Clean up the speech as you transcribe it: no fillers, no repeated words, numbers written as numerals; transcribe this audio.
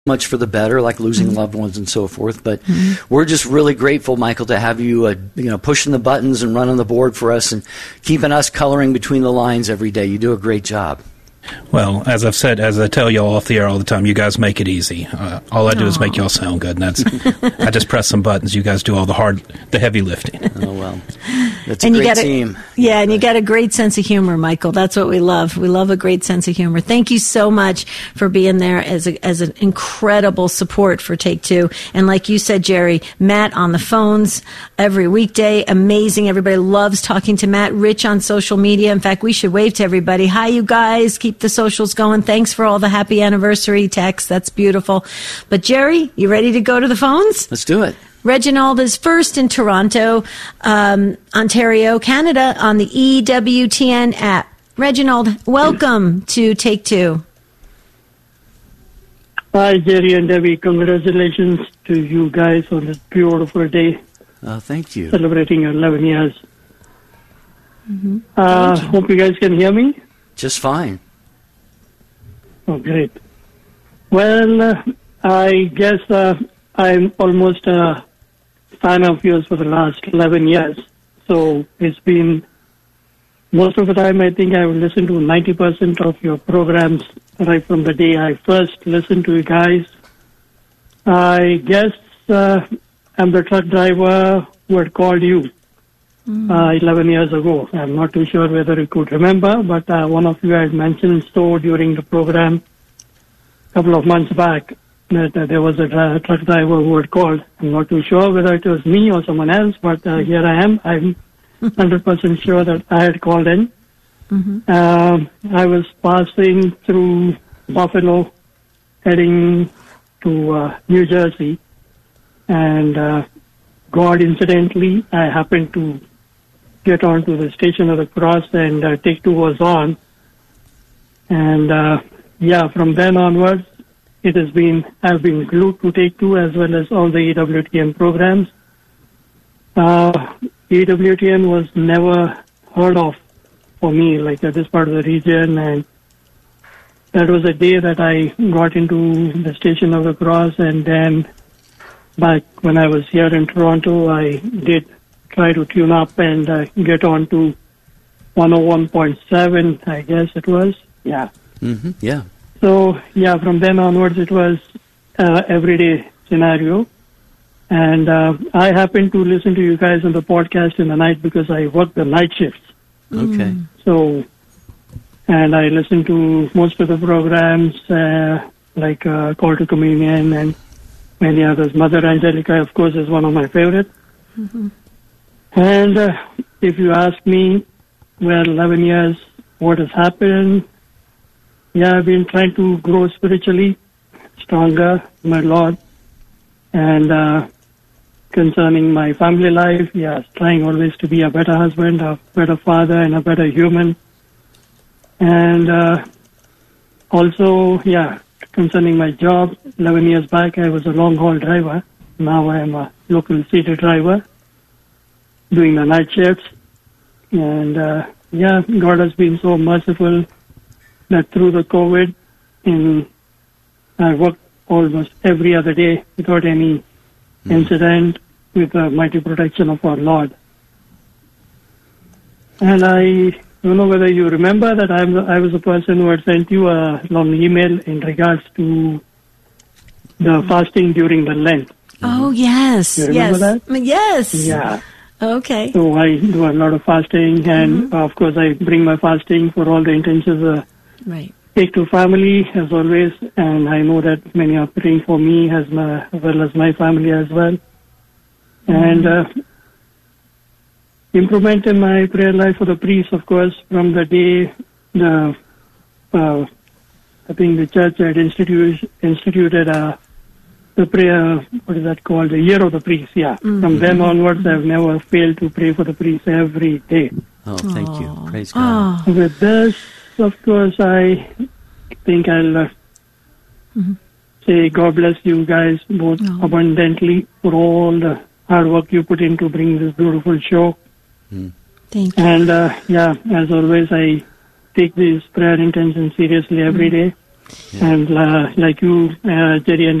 much for the better, like losing loved ones and so forth. But we're just really grateful, Michael, to have you, pushing the buttons and running the board for us and keeping us coloring between the lines every day. You do a great job. Well, as I've said, as I tell y'all off the air all the time, you guys make it easy. All I do is make y'all sound good, and that's I just press some buttons. You guys do all the heavy lifting. Oh, well. That's a great team. Yeah, and you got a great sense of humor, Michael. That's what we love. We love a great sense of humor. Thank you so much for being there as an incredible support for Take Two. And like you said, Jerry, Matt on the phones every weekday. Amazing. Everybody loves talking to Matt. Rich on social media. In fact, we should wave to everybody. Hi, you guys. Keep the socials going. Thanks for all the happy anniversary texts. That's beautiful. But Jerry, you ready to go to the phones? Let's do it. Reginald is first in Toronto, Ontario, Canada, on the EWTN app. Reginald, welcome to Take Two. Hi, Jerry and Debbie. Congratulations to you guys on this beautiful day. Thank you. Celebrating your 11 years. Hope you guys can hear me. Just fine. Oh, great. Well, I guess I'm almost a fan of yours for the last 11 years. So it's been, most of the time, I think I've listened to 90% of your programs right from the day I first listened to you guys. I guess I'm the truck driver who had called you 11 years ago. I'm not too sure whether you could remember, but one of you had mentioned so during the program a couple of months back that there was a truck driver who had called. I'm not too sure whether it was me or someone else, but here I am. I'm 100% sure that I had called in. I was passing through Buffalo, heading to New Jersey, and God, incidentally, I happened to get onto the Station of the Cross, and Take Two was on. And from then onwards, I've been glued to Take Two as well as all the EWTN programs. EWTN was never heard of for me, like at this part of the region, and that was a day that I got into the Station of the Cross, and then back when I was here in Toronto, I did try to tune up and get on to 101.7, I guess it was. Yeah. Yeah. So, from then onwards, it was everyday scenario. And I happened to listen to you guys on the podcast in the night because I work the night shifts. Okay. So, and I listened to most of the programs, like Call to Communion and many others. Mother Angelica, of course, is one of my favorite. And if you ask me, 11 years, what has happened? I've been trying to grow spiritually, stronger, my Lord. And concerning my family life, trying always to be a better husband, a better father, and a better human. And also, concerning my job, 11 years back, I was a long-haul driver. Now I am a local city driver, doing the night shifts. And, God has been so merciful that through the COVID, I worked almost every other day without any incident, with the mighty protection of our Lord. And I don't know whether you remember that I was the person who had sent you a long email in regards to the fasting during the Lent. Oh, yes. You remember that? Yes. Yeah. Okay. So I do a lot of fasting, and of course I bring my fasting for all the intentions right. Take Two family, as always, and I know that many are praying for me as well as my family as well. And improvement in my prayer life for the priest, of course, from the day I think the church had instituted the prayer, what is that called? The Year of the Priest, From then onwards, I've never failed to pray for the priest every day. Oh, thank you. Praise God. With this, of course, I think I'll say God bless you guys both abundantly for all the hard work you put in to bring this beautiful show. Thank you. And, as always, I take these prayer intentions seriously every day. And like you, Jerry and